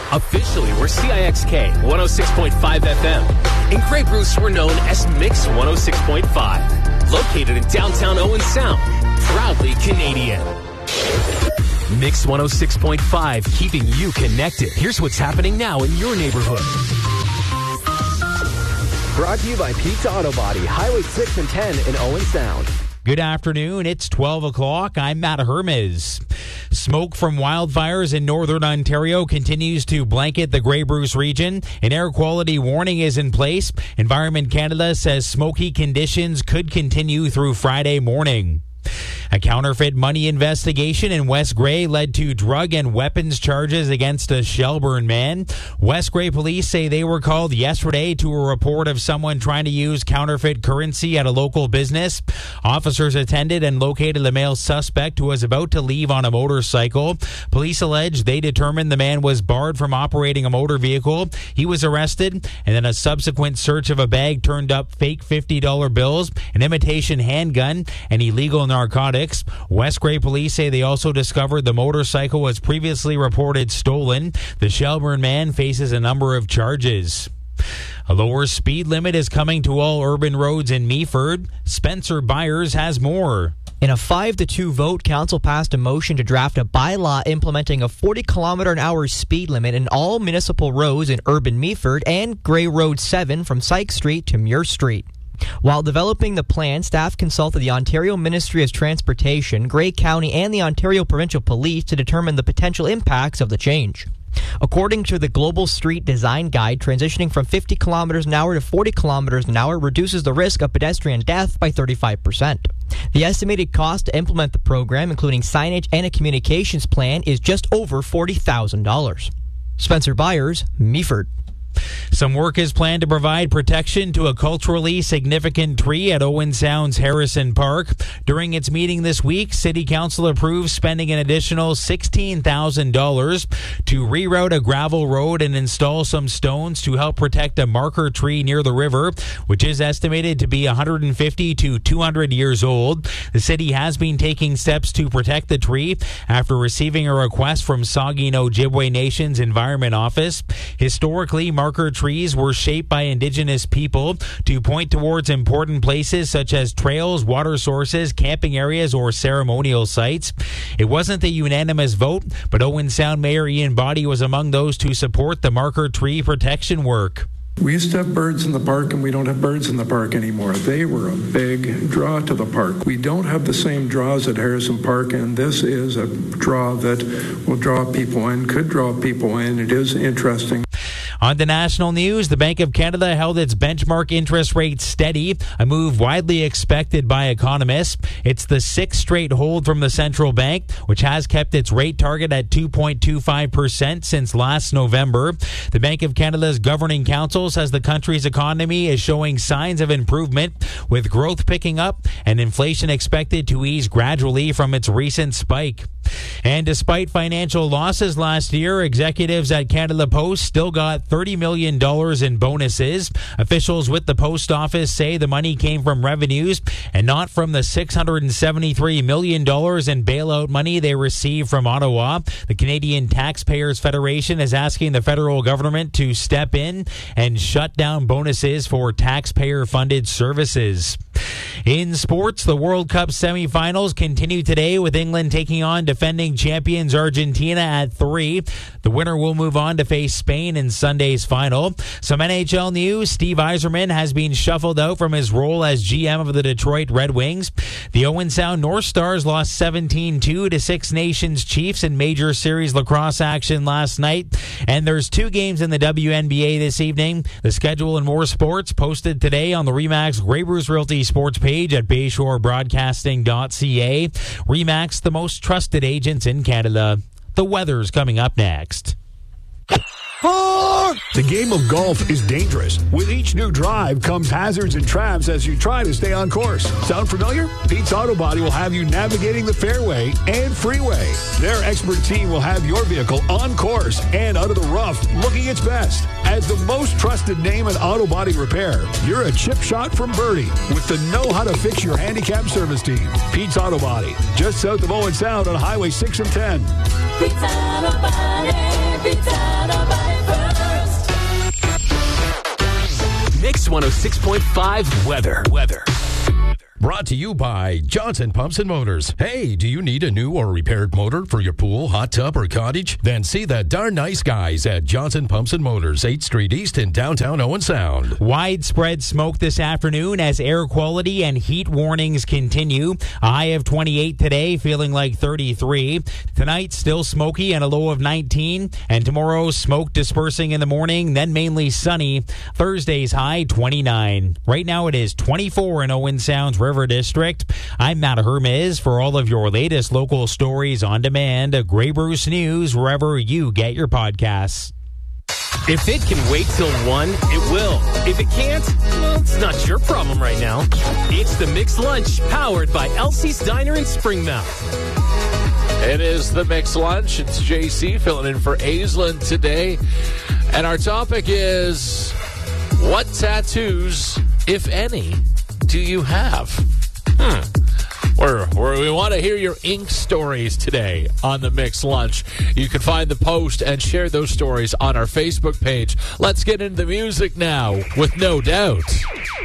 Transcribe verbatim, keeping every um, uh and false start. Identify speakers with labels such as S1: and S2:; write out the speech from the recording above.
S1: Officially, we're C I X K one oh six point five F M. In Grey Bruce, we're known as Mix one oh six point five. Located in downtown Owen Sound. Proudly Canadian. Mix one oh six point five, keeping you connected. Here's what's happening now in your neighborhood.
S2: Brought to you by Pizza Auto Body, Highway six and ten in Owen Sound.
S3: Good afternoon. It's twelve o'clock. I'm Matt Hermes. Smoke from wildfires in northern Ontario continues to blanket the Grey Bruce region. An air quality warning is in place. Environment Canada says smoky conditions could continue through Friday morning. A counterfeit money investigation in West Grey led to drug and weapons charges against a Shelburne man. West Grey police say they were called yesterday to a report of someone trying to use counterfeit currency at a local business. Officers attended and located the male suspect who was about to leave on a motorcycle. Police allege they determined the man was barred from operating a motor vehicle. He was arrested, and then a subsequent search of a bag turned up fake fifty dollar bills, an imitation handgun, and illegal narcotics. West Grey police say they also discovered the motorcycle was previously reported stolen. The Shelburne man faces a number of charges. A lower speed limit is coming to all urban roads in Meaford. Spencer Byers has more.
S4: In a five to two vote, Council passed a motion to draft a bylaw implementing a forty kilometer an hour speed limit in all municipal roads in urban Meaford and Grey Road seven from Sykes Street to Muir Street. While developing the plan, staff consulted the Ontario Ministry of Transportation, Grey County, and the Ontario Provincial Police to determine the potential impacts of the change. According to the Global Street Design Guide, transitioning from fifty kilometers an hour to forty kilometers an hour reduces the risk of pedestrian death by thirty-five percent. The estimated cost to implement the program, including signage and a communications plan, is just over forty thousand dollars. Spencer Byers, Meaford.
S3: Some work is planned to provide protection to a culturally significant tree at Owen Sound's Harrison Park. During its meeting this week, City Council approved spending an additional sixteen thousand dollars to reroute a gravel road and install some stones to help protect a marker tree near the river, which is estimated to be one hundred fifty to two hundred years old. The city has been taking steps to protect the tree after receiving a request from Saugeen Ojibwe Nation's Environment Office. Historically, marker trees were shaped by Indigenous people to point towards important places such as trails, water sources, camping areas, or ceremonial sites. It wasn't a unanimous vote, but Owen Sound Mayor Ian Boddy was among those to support the marker tree protection work.
S5: We used to have birds in the park, and we don't have birds in the park anymore. They were a big draw to the park. We don't have the same draws at Harrison Park, and this is a draw that will draw people in, could draw people in. It is interesting.
S3: On to national news, the Bank of Canada held its benchmark interest rate steady, a move widely expected by economists. It's the sixth straight hold from the central bank, which has kept its rate target at two point two five percent since last November. The Bank of Canada's governing council says the country's economy is showing signs of improvement, with growth picking up and inflation expected to ease gradually from its recent spike. And despite financial losses last year, executives at Canada Post still got thirty million dollars in bonuses. Officials with the post office say the money came from revenues and not from the six hundred seventy-three million dollars in bailout money they received from Ottawa. The Canadian Taxpayers Federation is asking the federal government to step in and shut down bonuses for taxpayer-funded services. In sports, the World Cup semifinals continue today with England taking on defending champions Argentina at three. The winner will move on to face Spain in Sunday's final. Some N H L news, Steve Yzerman has been shuffled out from his role as G M of the Detroit Red Wings. The Owen Sound North Stars lost seventeen two to Six Nations Chiefs in major series lacrosse action last night. And there's two games in the W N B A this evening. The schedule and more sports posted today on the RE/MAX Grey Bruce Realty sports page at bayshore broadcasting dot c a. RE/MAX, the most trusted agents in Canada. The weather's coming up next.
S6: The game of golf is dangerous. With each new drive comes hazards and traps as you try to stay on course. Sound familiar? Pete's Auto Body will have you navigating the fairway and freeway. Their expert team will have your vehicle on course and out of the rough looking its best. As the most trusted name in auto body repair, you're a chip shot from Birdie with the know-how-to-fix your handicap service team. Pete's Auto Body, just south of Owen Sound on Highway six and ten.
S7: Pete's Auto Body, Pete's Auto Body.
S1: one oh six point five weather. Weather.
S7: Brought to you by Johnson Pumps and Motors. Hey, do you need a new or repaired motor for your pool, hot tub, or cottage? Then see the darn nice guys at Johnson Pumps and Motors, eighth Street East in downtown Owen Sound.
S3: Widespread smoke this afternoon as air quality and heat warnings continue. A high of twenty-eight today, feeling like thirty-three. Tonight, still smoky and a low of nineteen. And tomorrow, smoke dispersing in the morning, then mainly sunny. Thursday's high, twenty-nine. Right now, it is twenty-four in Owen Sound's River District. I'm Matt Hermes for all of your latest local stories on demand. Grey Bruce News, wherever you get your podcasts.
S1: If it can wait till one, it will. If it can't, well, it's not your problem right now. It's the Mixed Lunch, powered by Elsie's Diner in Springmount.
S8: It is the Mixed Lunch. It's J C filling in for Aislinn today. And our topic is, what tattoos, if any, do you have? Hmm. We're, we're, we want to hear your ink stories today on the Mixed Lunch. You can find the post and share those stories on our Facebook page. Let's get into the music now with No Doubt.